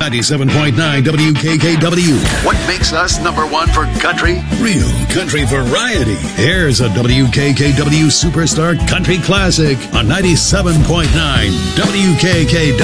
97.9 WKKW. What makes us number one for country? Real country variety. Here's a WKKW Superstar Country Classic on 97.9 WKKW.